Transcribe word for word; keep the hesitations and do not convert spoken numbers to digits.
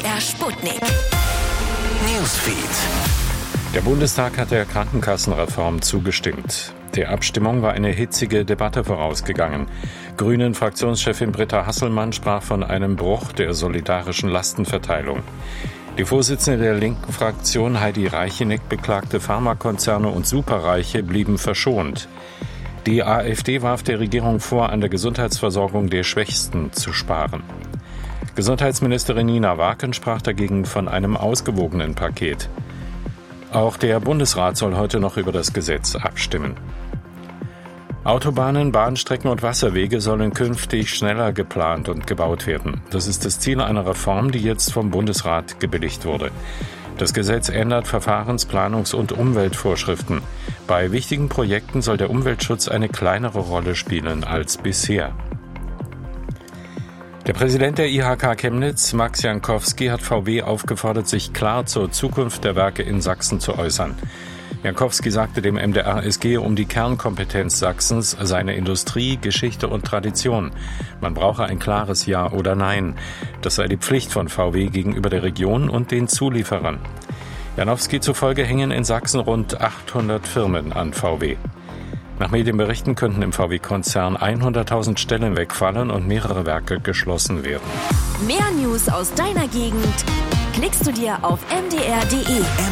R Sputnik. Newsfeed. Der Bundestag hat der Krankenkassenreform zugestimmt. Der Abstimmung war eine hitzige Debatte vorausgegangen. Grünen-Fraktionschefin Britta Hasselmann sprach von einem Bruch der solidarischen Lastenverteilung. Die Vorsitzende der linken Fraktion Heidi Reicheneck beklagte, Pharmakonzerne und Superreiche blieben verschont. Die AfD warf der Regierung vor, an der Gesundheitsversorgung der Schwächsten zu sparen. Gesundheitsministerin Nina Waken sprach dagegen von einem ausgewogenen Paket. Auch der Bundesrat soll heute noch über das Gesetz abstimmen. Autobahnen, Bahnstrecken und Wasserwege sollen künftig schneller geplant und gebaut werden. Das ist das Ziel einer Reform, die jetzt vom Bundesrat gebilligt wurde. Das Gesetz ändert Verfahrens-, Planungs- und Umweltvorschriften. Bei wichtigen Projekten soll der Umweltschutz eine kleinere Rolle spielen als bisher. Der Präsident der I H K Chemnitz, Max Jankowski, hat V W aufgefordert, sich klar zur Zukunft der Werke in Sachsen zu äußern. Jankowski sagte dem M D R, es gehe um die Kernkompetenz Sachsens, seine Industrie, Geschichte und Tradition. Man brauche ein klares Ja oder Nein. Das sei die Pflicht von V W gegenüber der Region und den Zulieferern. Janowski zufolge hängen in Sachsen rund achthundert Firmen an V W. Nach Medienberichten könnten im V W-Konzern hunderttausend Stellen wegfallen und mehrere Werke geschlossen werden. Mehr News aus deiner Gegend klickst du dir auf m d r punkt d e.